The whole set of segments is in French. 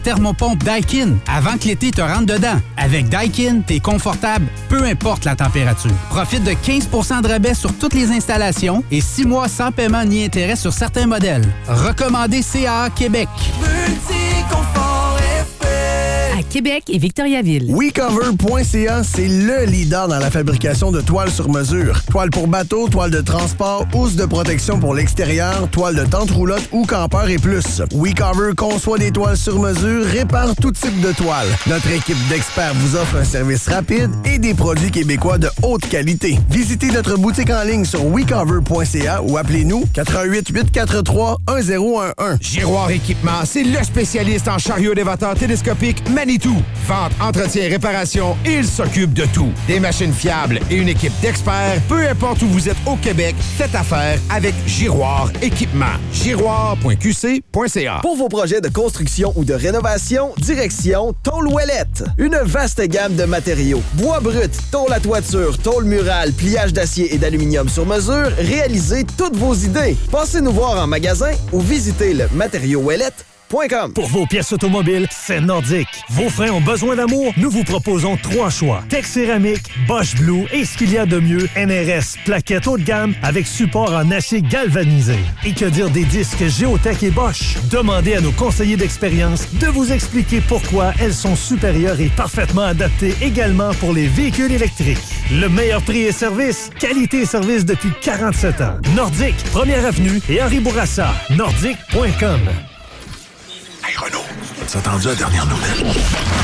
Thermopompe Daikin, avant que l'été te rentre dedans. Avec Daikin, t'es confortable, peu importe la température. Profite de 15 % de rabais sur toutes les installations et 6 mois sans paiement ni intérêt sur certains modèles. Recommandé CAA Québec. Multiconfort FP. À Québec et Victoriaville. WeCover.ca, c'est le leader dans la fabrication de toiles sur mesure. Toiles pour bateau, toiles de transport, housse de protection pour l'extérieur, toiles de tente roulotte ou campeur et plus. WeCover conçoit des toiles sur mesure, répare tout type de toile. Notre équipe d'experts vous offre un service rapide et des produits québécois de haute qualité. Visitez notre boutique en ligne sur WeCover.ca ou appelez-nous 88 843 1011. Giroir Équipement, c'est le spécialiste en chariot élévateur télescopique Manitou. Vente, entretien, réparation, il s'occupe de tout. Des machines fiables et une équipe d'experts, peu importe où vous êtes au Québec, faites affaire avec Giroir Équipement. Giroir.qc.ca. Pour vos projets de construction ou de rénovation, direction Tôle Ouellette. Une vaste gamme de matériaux. Bois brut, tôle à toiture, tôle murale, pliage d'acier et d'aluminium sur mesure, réalisez toutes vos idées. Passez nous voir en magasin ou visitez le matériauxouellette.com. Pour vos pièces automobiles, c'est Nordique. Vos freins ont besoin d'amour? Nous vous proposons 3 choix. Tech Céramique, Bosch Blue et ce qu'il y a de mieux, NRS, plaquettes haut de gamme avec support en acier galvanisé. Et que dire des disques Géotech et Bosch? Demandez à nos conseillers d'expérience de vous expliquer pourquoi elles sont supérieures et parfaitement adaptées également pour les véhicules électriques. Le meilleur prix et service, qualité et service depuis 47 ans. Nordique, 1er avenue et Henri Bourassa. Nordique.com. Hey Renaud, as-tu entendu la dernière nouvelle?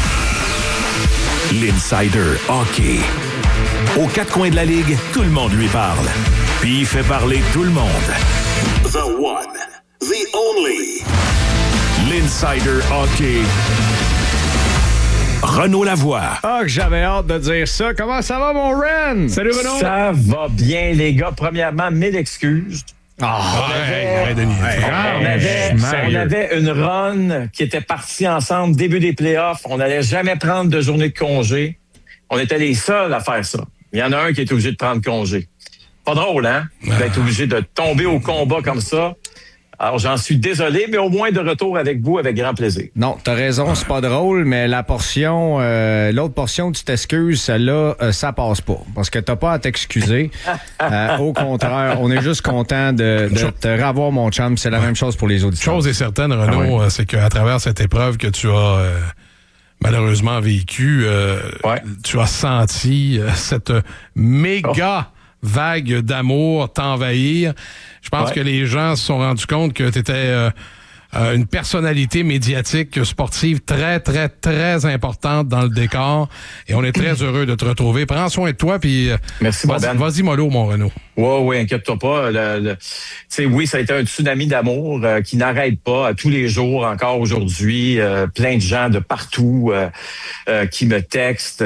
L'Insider Hockey. Aux 4 coins de la Ligue, tout le monde lui parle. Puis il fait parler tout le monde. The one, the only. L'Insider Hockey. Renaud Lavoie. Ah, que j'avais hâte de dire ça. Comment ça va, mon Ren? Salut, Renaud. Ça va bien, les gars. Premièrement, 1000 excuses. On avait une run qui était partie ensemble début des playoffs. On n'allait jamais prendre de journée de congé. On était les seuls à faire ça. Il y en a un qui est obligé de prendre congé. Pas drôle, hein? D'être obligé de tomber au combat comme ça. Alors, j'en suis désolé, mais au moins de retour avec vous, avec grand plaisir. Non, t'as raison, c'est pas drôle, mais la portion, l'autre portion, tu t'excuses, celle-là, ça passe pas. Parce que t'as pas à t'excuser. Au contraire, on est juste content de te revoir, mon chum. C'est la même chose pour les auditeurs. Chose est certaine, Renaud, c'est qu'à travers cette épreuve que tu as malheureusement vécue, tu as senti cette méga vague d'amour t'envahir. Je pense que les gens se sont rendus compte que tu étais une personnalité médiatique sportive très, très, très importante dans le décor. Et on est très heureux de te retrouver. Prends soin de toi, puis merci, vas-y mollo, mon Renaud. Oui, inquiète-toi pas. Oui, ça a été un tsunami d'amour qui n'arrête pas tous les jours, encore aujourd'hui. Plein de gens de partout qui me textent.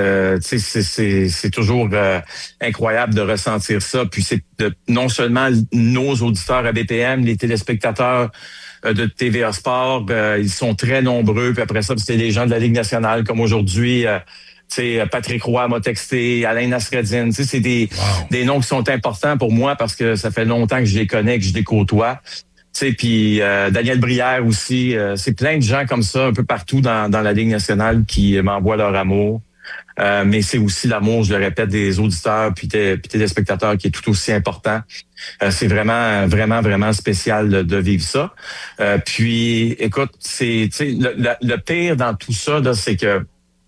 C'est toujours incroyable de ressentir ça. Puis c'est non seulement nos auditeurs à BPM, les téléspectateurs de TVA Sport, ils sont très nombreux. Puis après ça, c'était les gens de la Ligue nationale, comme aujourd'hui. Patrick Roy m'a texté, Alain Nasreddine. C'est des noms qui sont importants pour moi parce que ça fait longtemps que je les connais, que je les côtoie. Puis Daniel Brière aussi. C'est plein de gens comme ça un peu partout dans la Ligue nationale qui m'envoient leur amour. Mais c'est aussi l'amour, je le répète, des auditeurs puis téléspectateurs qui est tout aussi important. C'est vraiment, vraiment, vraiment spécial de vivre ça. Puis, écoute, le pire dans tout ça, là, c'est que,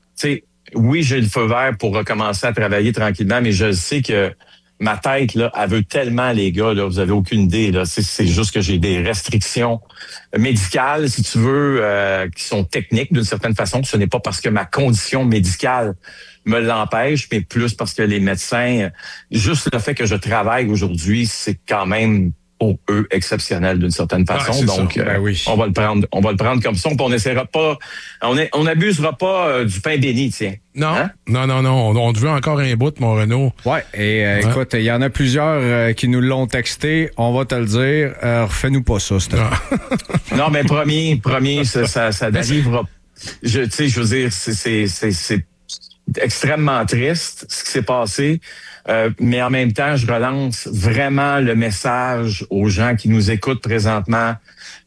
oui, j'ai le feu vert pour recommencer à travailler tranquillement, mais je sais que ma tête, là, elle veut tellement, les gars, là, vous avez aucune idée, là. C'est juste que j'ai des restrictions médicales, si tu veux, qui sont techniques d'une certaine façon. Ce n'est pas parce que ma condition médicale me l'empêche, mais plus parce que les médecins, juste le fait que je travaille aujourd'hui, c'est quand même pour eux exceptionnel d'une certaine façon. Donc, on va le prendre comme ça. On n'essaiera pas, on n'abusera pas du pain béni, tiens. Non, hein? Non. On te veut encore un bout, mon Renaud. Ouais. Et écoute, il y en a plusieurs qui nous l'ont texté. On va te le dire. Refais-nous pas ça, s'il te plaît. Non, mais promis, ça n'arrivera. Je veux dire, c'est extrêmement triste ce qui s'est passé. Mais en même temps, je relance vraiment le message aux gens qui nous écoutent présentement.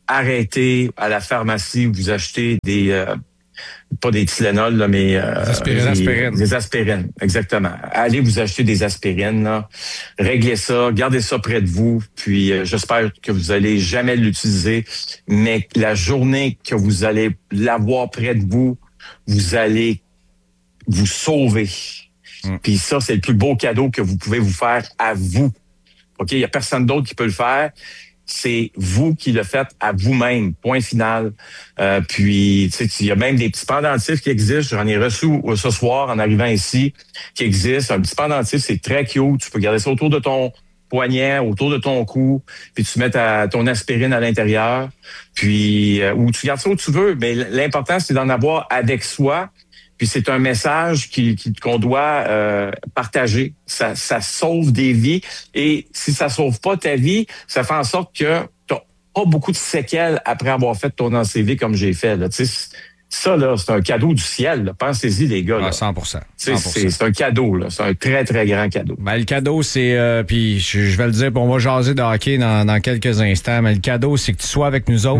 arrêtez à la pharmacie, vous achetez des... pas des Tylenol, là, mais des aspirines, exactement. Allez vous acheter des aspirines, là. Réglez ça, gardez ça près de vous, puis j'espère que vous allez jamais l'utiliser, mais la journée que vous allez l'avoir près de vous, vous allez vous sauver. Puis ça, c'est le plus beau cadeau que vous pouvez vous faire à vous. OK? Il n'y a personne d'autre qui peut le faire. C'est vous qui le faites à vous-même. Point final. Puis, tu sais, il y a même des petits pendentifs qui existent. J'en ai reçu ce soir en arrivant ici, qui existent. Un petit pendentif, c'est très cute. Tu peux garder ça autour de ton poignet, autour de ton cou, puis tu mets ton aspirine à l'intérieur. Puis, ou tu gardes ça où tu veux. Mais l'important, c'est d'en avoir avec soi. Puis c'est un message qu'on doit partager. Ça sauve des vies. Et si ça sauve pas ta vie, ça fait en sorte que tu n'as pas beaucoup de séquelles après avoir fait ton ACV comme j'ai fait. Là. Ça, là, c'est un cadeau du ciel. Là. Pensez-y, les gars. Là. 100%. C'est un cadeau. Là. C'est un très, très grand cadeau. Ben, le cadeau, c'est... puis je vais le dire, on va jaser de hockey dans quelques instants, mais le cadeau, c'est que tu sois avec nous autres.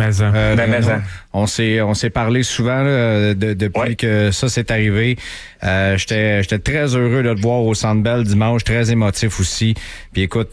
On s'est parlé souvent là, depuis que ça s'est arrivé. J'étais très heureux de te voir au Centre Bell dimanche, très émotif aussi. Puis écoute,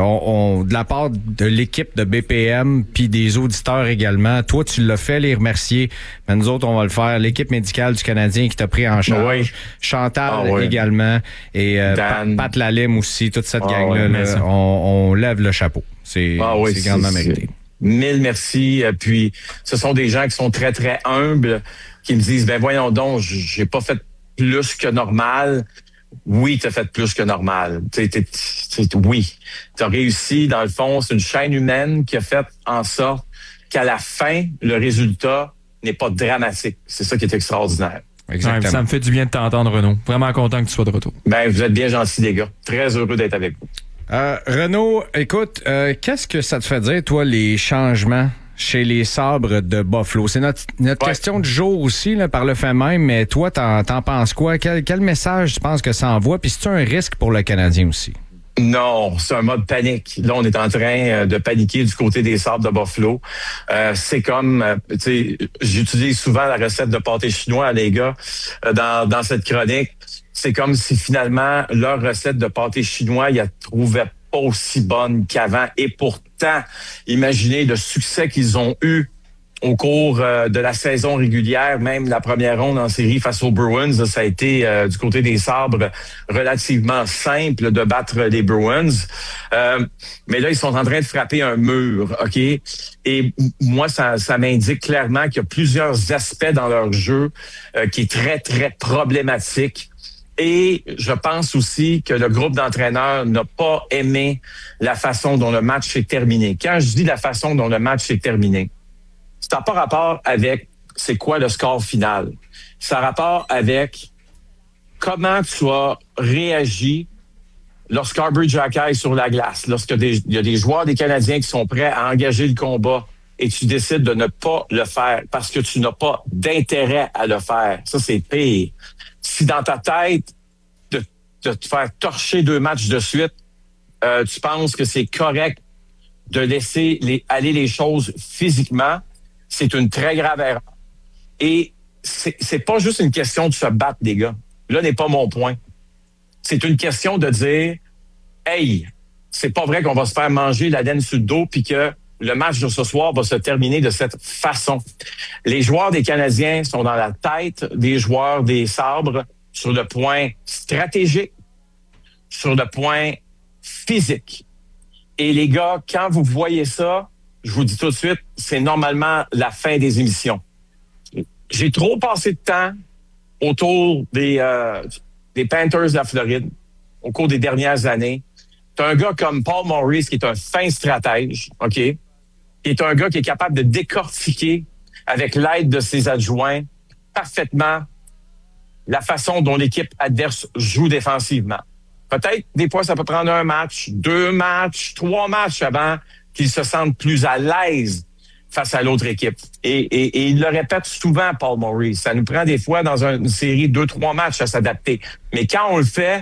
de la part de l'équipe de BPM puis des auditeurs également, toi tu l'as fait les remercier, mais nous autres on va le faire. L'équipe médicale du Canadien qui t'a pris en charge, Chantal également et Pat Lalime aussi, toute cette gang-là, on lève le chapeau. C'est grandement mérité. Mille merci. Puis ce sont des gens qui sont très, très humbles, qui me disent, ben voyons donc, j'ai pas fait plus que normal. Oui, t'as fait plus que normal. Oui. T'as réussi, dans le fond, c'est une chaîne humaine qui a fait en sorte qu'à la fin, le résultat n'est pas dramatique. C'est ça qui est extraordinaire. Exactement. Ouais, ça me fait du bien de t'entendre, Renaud. Vraiment content que tu sois de retour. Ben, vous êtes bien gentils, les gars. Très heureux d'être avec vous. Renaud, écoute, qu'est-ce que ça te fait dire, toi, les changements chez les Sabres de Buffalo? C'est notre question du jour aussi, là, par le fait même, mais toi, t'en penses quoi? Quel message tu penses que ça envoie? Puis c'est un risque pour le Canadien aussi? Non, c'est un mode panique. Là, on est en train de paniquer du côté des Sabres de Buffalo. C'est comme, tu sais, j'utilise souvent la recette de pâté chinois, les gars, dans cette chronique. C'est comme si finalement, leur recette de pâté chinois, ils la trouvaient pas aussi bonne qu'avant. Et pourtant, imaginez le succès qu'ils ont eu au cours de la saison régulière, même la première ronde en série face aux Bruins, ça a été du côté des Sabres relativement simple de battre les Bruins. Mais là, ils sont en train de frapper un mur, OK? Et moi, ça m'indique clairement qu'il y a plusieurs aspects dans leur jeu qui est très, très problématique. Et je pense aussi que le groupe d'entraîneurs n'a pas aimé la façon dont le match s'est terminé. Quand je dis la façon dont le match s'est terminé, ça n'a pas rapport avec c'est quoi le score final. Ça a rapport avec comment tu as réagi lorsqu'Arbor Xhekaj est sur la glace, il y a des joueurs des Canadiens qui sont prêts à engager le combat et tu décides de ne pas le faire parce que tu n'as pas d'intérêt à le faire. Ça, c'est pire. Si dans ta tête, de te faire torcher 2 matchs de suite, tu penses que c'est correct de laisser aller les choses physiquement, c'est une très grave erreur. Et c'est pas juste une question de se battre, les gars. Là n'est pas mon point. C'est une question de dire, hey, c'est pas vrai qu'on va se faire manger la laine sur le dos puis que le match de ce soir va se terminer de cette façon. Les joueurs des Canadiens sont dans la tête des joueurs des Sabres sur le point stratégique, sur le point physique. Et les gars, quand vous voyez ça, je vous dis tout de suite, c'est normalement la fin des émissions. J'ai trop passé de temps autour des Panthers de la Floride au cours des dernières années. T'as un gars comme Paul Maurice qui est un fin stratège, OK? Qui est un gars qui est capable de décortiquer avec l'aide de ses adjoints parfaitement la façon dont l'équipe adverse joue défensivement. Peut-être, des fois, ça peut prendre 1 match, 2 matchs, 3 matchs avant qu'ils se sentent plus à l'aise face à l'autre équipe. Et il le répète souvent, Paul Maurice. Ça nous prend des fois dans une série 2-3 matchs à s'adapter. Mais quand on le fait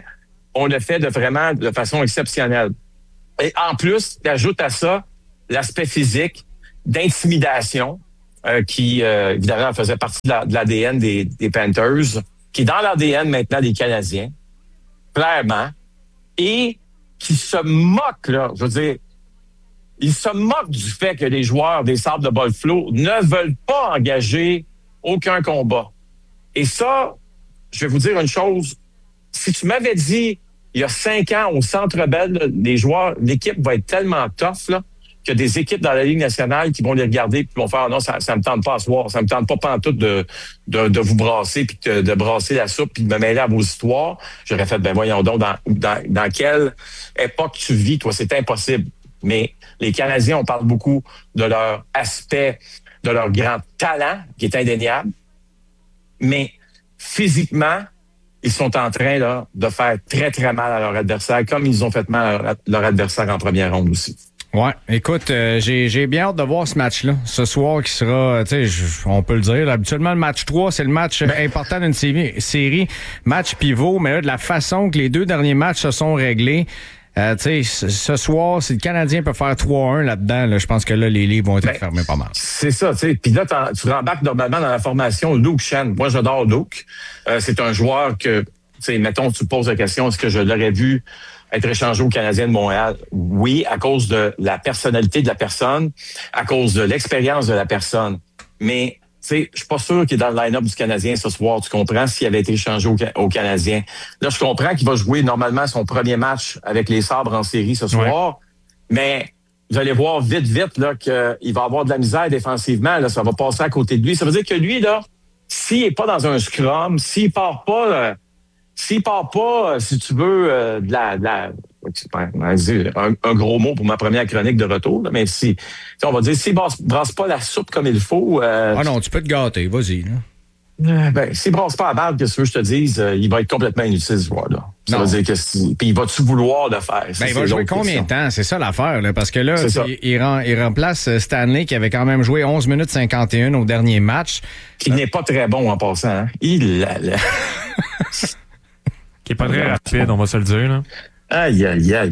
de façon exceptionnelle. Et en plus, tu ajoutes à ça l'aspect physique. d'intimidation qui, évidemment, faisait partie de l'ADN des Panthers, qui est dans l'ADN maintenant des Canadiens, clairement, et qui se moque, là, je veux dire, ils se moquent du fait que les joueurs des Sables de Buffalo ne veulent pas engager aucun combat. Et ça, je vais vous dire une chose, si tu m'avais dit il y a 5 ans au Centre Bell, les joueurs, l'équipe va être tellement tough là, qu'il y a des équipes dans la Ligue nationale qui vont les regarder et qui vont faire non, ça me tente pas à soir, ça me tente pas pantoute de vous brasser puis de brasser la soupe puis de me mêler à vos histoires. J'aurais fait, ben voyons donc, dans quelle époque tu vis, toi, c'est impossible. Mais les Canadiens, on parle beaucoup de leur aspect, de leur grand talent, qui est indéniable. Mais physiquement, ils sont en train là, de faire très, très mal à leur adversaire, comme ils ont fait mal à leur adversaire en première ronde aussi. Ouais, écoute, j'ai bien hâte de voir ce match-là. Ce soir qui sera, tu sais, on peut le dire, habituellement le match 3, c'est le match important d'une série, match pivot, mais là, de la façon que les 2 derniers matchs se sont réglés, tu sais, ce soir, si le Canadien peut faire 3-1 là-dedans, là, je pense que là, les livres vont être fermés pas mal. C'est ça, tu sais. Puis là, tu rembarques normalement dans la formation Luke Schenn. Moi, j'adore Luke. C'est un joueur que, tu sais, mettons, tu poses la question, est-ce que je l'aurais vu être échangé au Canadien de Montréal? Oui, à cause de la personnalité de la personne, à cause de l'expérience de la personne. Mais, tu sais, je suis pas sûr qu'il est dans le line-up du Canadien ce soir, tu comprends, s'il avait été échangé au Canadien. Là, je comprends qu'il va jouer normalement son premier match avec les Sabres en série ce soir, mais vous allez voir vite, là, qu'il va avoir de la misère défensivement, là, ça va passer à côté de lui. Ça veut dire que lui, là, s'il est pas dans un scrum, s'il part pas, si tu veux, un gros mot pour ma première chronique de retour, là, mais si on va dire, s'il brasse pas la soupe comme il faut... Ah non, tu peux te gâter, vas-y. Là. S'il brasse pas la balle, qu'est-ce que je te dise, il va être complètement inutile, ce joueur-là. Ça veut dire que puis il va-tu vouloir le faire? Ben, il va jouer combien de temps? C'est ça l'affaire, là, parce que là, il remplace Stanley qui avait quand même joué 11 minutes 51 au dernier match. Qui n'est pas très bon en passant. Hein? Qui est pas très rapide, on va se le dire, là. Aïe.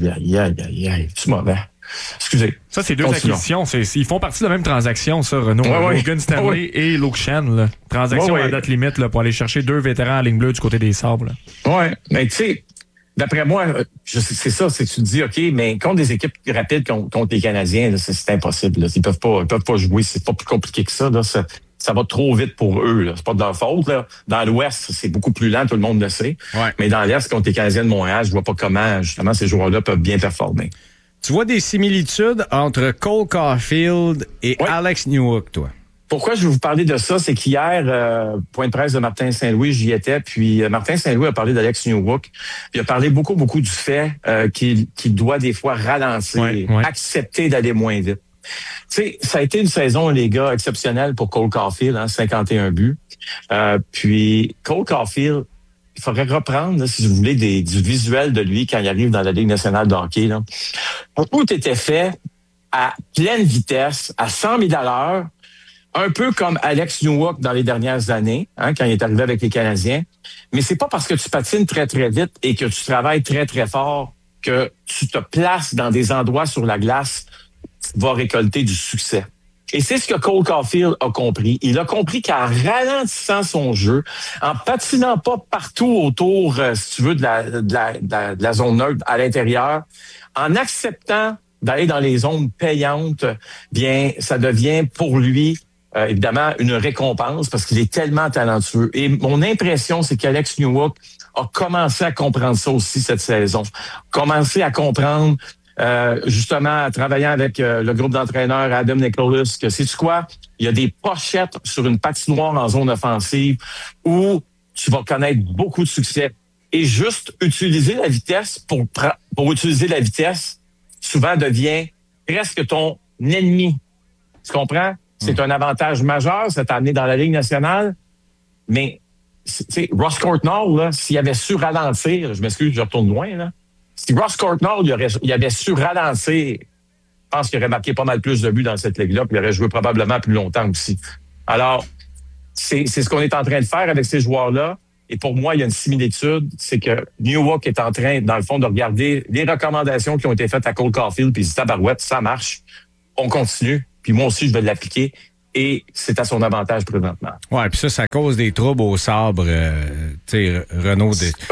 C'est mauvais. Excusez. Ça, c'est 2 acquisitions. Ils font partie de la même transaction, ça, Renaud. Logan Stanley et Luke Schenn, là. Transaction à date limite, là, pour aller chercher 2 vétérans à ligne bleue du côté des Sabres, là. Ouais. Mais tu sais, d'après moi, c'est ça, c'est que tu te dis, OK, mais contre des équipes rapides contre les Canadiens, là, c'est impossible, là. Ils peuvent pas jouer. C'est pas plus compliqué que ça, là. Ça va trop vite pour eux, là. C'est pas de leur faute, là. Dans l'Ouest, c'est beaucoup plus lent, tout le monde le sait. Ouais. Mais dans l'Est, contre les Canadiens de Montréal, je vois pas comment, justement, ces joueurs-là peuvent bien performer. Tu vois des similitudes entre Cole Caulfield et Alex Newhook, toi? Pourquoi je vais vous parler de ça? C'est qu'hier, point de presse de Martin Saint-Louis, j'y étais, puis Martin Saint-Louis a parlé d'Alex Newhook. Il a parlé beaucoup du fait qu'il doit des fois ralentir, accepter d'aller moins vite. Tu sais, ça a été une saison, les gars, exceptionnelle pour Cole Caulfield, 51 buts. Puis Cole Caulfield, il faudrait reprendre, là, si vous voulez, du visuel de lui quand il arrive dans la Ligue nationale de hockey. Là. Tout était fait à pleine vitesse, à 100 000 à l'heure, un peu comme Alex Newhook dans les dernières années, quand il est arrivé avec les Canadiens. Mais c'est pas parce que tu patines très, très vite et que tu travailles très, très fort que tu te places dans des endroits sur la glace va récolter du succès. Et c'est ce que Cole Caulfield a compris. Il a compris qu'en ralentissant son jeu, en patinant pas partout autour, si tu veux, de la zone neutre à l'intérieur, en acceptant d'aller dans les zones payantes, bien, ça devient pour lui, évidemment, une récompense parce qu'il est tellement talentueux. Et mon impression, c'est qu'Alex Newhook a commencé à comprendre ça aussi cette saison. Commencé à comprendre justement, en travaillant avec le groupe d'entraîneurs Adam Nicholas, que sais-tu quoi? Il y a des pochettes sur une patinoire en zone offensive où tu vas connaître beaucoup de succès. Et juste utiliser la vitesse pour utiliser la vitesse, souvent devient presque ton ennemi. Tu comprends? C'est un avantage majeur, ça t'a amené dans la Ligue nationale, mais tu sais, Ross Courtnall, là, s'il avait su ralentir, je m'excuse, je retourne loin, là. Si Ross Courtnall il avait su ralentir, je pense qu'il aurait marqué pas mal plus de buts dans cette ligue-là, puis il aurait joué probablement plus longtemps aussi. Alors, c'est ce qu'on est en train de faire avec ces joueurs-là. Et pour moi, il y a une similitude, c'est que Newhook est en train, dans le fond, de regarder les recommandations qui ont été faites à Cole Caulfield, puis il dit, tabarouette, ça marche, on continue. puis moi aussi, je vais l'appliquer. Et c'est à son avantage présentement. Ouais, puis ça cause des troubles au sabre. Tu sais, Renaud.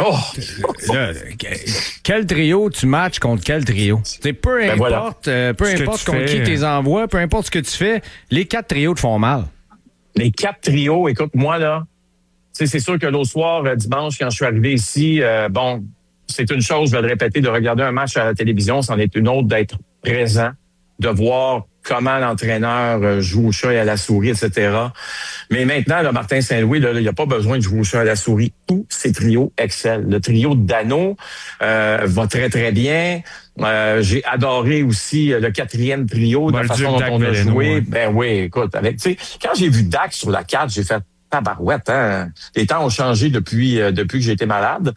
Là, quel trio tu matches contre quel trio? T'sais, peu importe contre qui tu les envoies, peu importe ce que tu fais, les 4 trios te font mal. Les 4 trios, écoute, moi, là, c'est sûr que l'autre soir, dimanche, quand je suis arrivé ici, c'est une chose, je vais le répéter, de regarder un match à la télévision, c'en est une autre d'être présent, de voir comment l'entraîneur joue au chat et à la souris, etc. Mais maintenant, là, Martin Saint-Louis, là, il n'y a pas besoin de jouer au chat et à la souris. Tous ces trios excellent. Le trio de Dano va très, très bien. J'ai adoré aussi le 4e trio, de la façon dont on a joué. Ouais. Ben oui, écoute, quand j'ai vu Dak sur la 4, j'ai fait tabarouette, hein. Les temps ont changé depuis que j'ai été malade.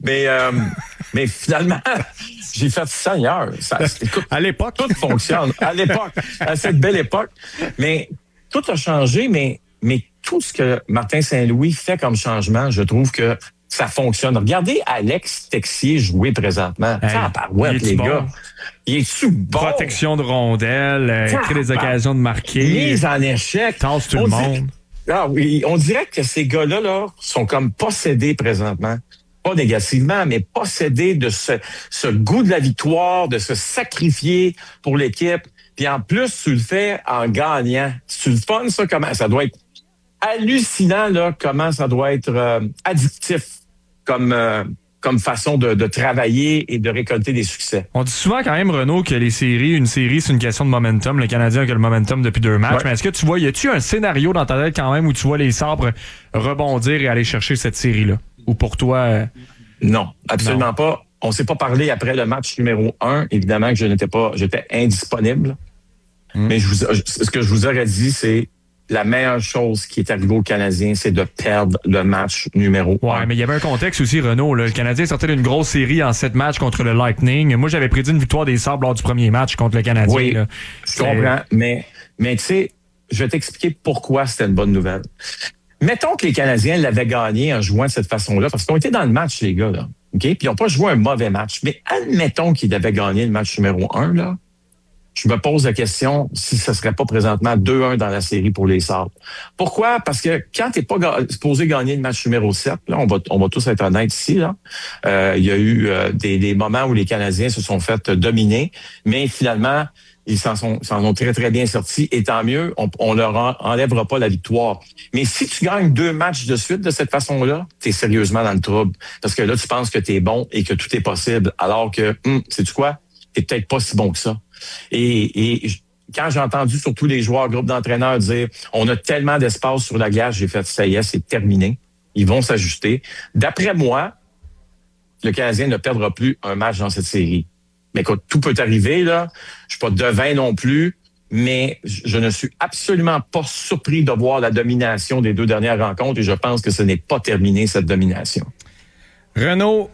Mais finalement, j'ai fait Seigneur. Écoute, à l'époque, tout fonctionne. À l'époque, à cette belle époque. Mais tout a changé, mais tout ce que Martin Saint-Louis fait comme changement, je trouve que ça fonctionne. Regardez Alex Texier jouer présentement. Tabarouette, les gars. Il est-tu bon? Protection de rondelles, crée des occasions de marquer. Mise en échec. Tasse tout le monde. Oui, on dirait que ces gars-là là, sont comme possédés présentement. Pas négativement, mais possédés de ce goût de la victoire, de se sacrifier pour l'équipe. Puis en plus, tu le fais en gagnant. C'est le fun, ça, comment ça doit être hallucinant, là, comment ça doit être addictif comme façon de travailler et de récolter des succès. On dit souvent quand même, Renaud, que une série, c'est une question de momentum. Le Canadien a le momentum depuis 2 matchs. Ouais. Mais est-ce que tu vois, y a-tu un scénario dans ta tête quand même où tu vois les Sabres rebondir et aller chercher cette série-là? Ou pour toi... Non, absolument pas. On s'est pas parlé après le match numéro 1. Évidemment que j'étais indisponible. Mais ce que je vous aurais dit, c'est la meilleure chose qui est arrivée aux Canadiens, c'est de perdre le match numéro 1. Ouais, mais il y avait un contexte aussi, Renaud. Le Canadien sortait d'une grosse série en 7 matchs contre le Lightning. Moi, j'avais prédit une victoire des Sabres lors du premier match contre le Canadien. Oui, là. Je comprends. Mais tu sais, je vais t'expliquer pourquoi c'était une bonne nouvelle. Mettons que les Canadiens l'avaient gagné en jouant de cette façon-là, parce qu'ils ont été dans le match, les gars, là. OK? Puis ils n'ont pas joué un mauvais match. Mais admettons qu'ils avaient gagné le match numéro 1, là. Je me pose la question si ce serait pas présentement 2-1 dans la série pour les Sabres. Pourquoi? Parce que quand t'es pas supposé gagner le match numéro 7, là, on va tous être honnêtes ici, là. Il y a eu des moments où les Canadiens se sont fait dominer, mais finalement, ils s'en ont très, très bien sortis. Et tant mieux, on leur enlèvera pas la victoire. Mais si tu gagnes 2 matchs de suite de cette façon-là, t'es sérieusement dans le trouble. Parce que là, tu penses que t'es bon et que tout est possible. Alors que, sais-tu quoi? T'es peut-être pas si bon que ça. Et quand j'ai entendu surtout les joueurs, groupe d'entraîneurs dire « On a tellement d'espace sur la glace », j'ai fait « Ça y est, c'est terminé. Ils vont s'ajuster. » D'après moi, le Canadien ne perdra plus un match dans cette série. Mais écoute, tout peut arriver, là. Je suis pas devin non plus, mais je ne suis absolument pas surpris de voir la domination des 2 dernières rencontres et je pense que ce n'est pas terminé, cette domination. Renaud,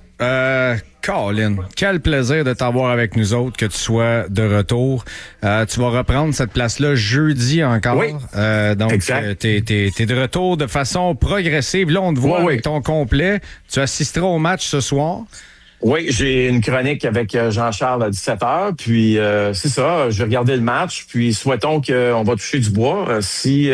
Colin, quel plaisir de t'avoir avec nous autres, que tu sois de retour. Tu vas reprendre cette place-là jeudi encore. Oui, donc, t'es de retour de façon progressive. Là, on te voit avec ton complet. Tu assisteras au match ce soir. Oui, j'ai une chronique avec Jean-Charles à 17h. Puis, c'est ça, je vais regarder le match. Puis, souhaitons qu'on va toucher du bois. Si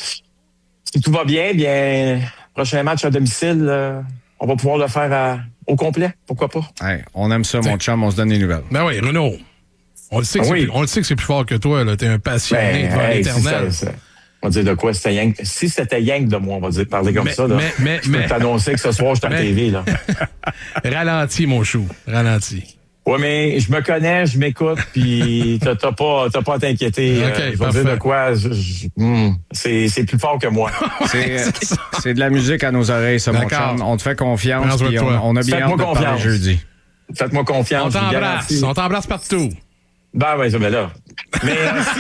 tout va bien, prochain match à domicile, on va pouvoir le faire au complet. Pourquoi pas? Hey, on aime ça, mon chum. On se donne des nouvelles. Ben oui, Renaud. On le sait que c'est plus fort que toi. T'es un passionné devant l'éternel. On va dire de quoi? Si c'était Yank de moi, on va parler comme ça. Là. Je peux t'annoncer que ce soir, je suis à la TV. Là. Ralentis, mon chou. Ralentis. Oui, mais je me connais, je m'écoute, puis t'as pas à t'inquiéter. Okay, je vais dire de quoi? C'est plus fort que moi. C'est de la musique à nos oreilles, ça, mon chum. On te fait confiance, puis on a bien hâte de parler jeudi. Faites-moi confiance. On t'embrasse partout. Ben oui, ça, là. Mais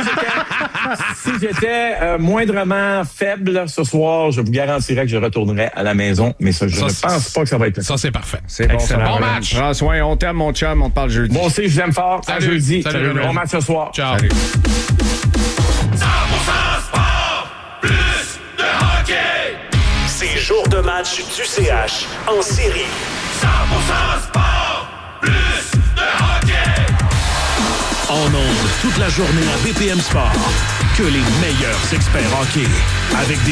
si j'étais moindrement faible ce soir, je vous garantirais que je retournerais à la maison. Mais ça, je ne pense pas que ça va être le cas. Ça, c'est parfait. C'est bon, bon match. Prends soin, on t'aime, mon chum, on te parle jeudi. Moi aussi, je vous aime fort. Salut. À jeudi. Salut. Bon match ce soir. Ciao. Salut. 100% sport, plus de hockey. C'est jour de match du CH en série. 100% sport, plus de hockey. En ondes toute la journée à BPM Sport. Que les meilleurs experts hockey. Avec des